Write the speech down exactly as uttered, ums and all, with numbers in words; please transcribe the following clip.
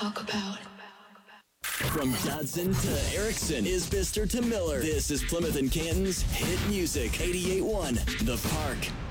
talk about. From Dodson to Erickson, Isbister to Miller, this is Plymouth and Canton's hit music. eighty-eight point one, The Park.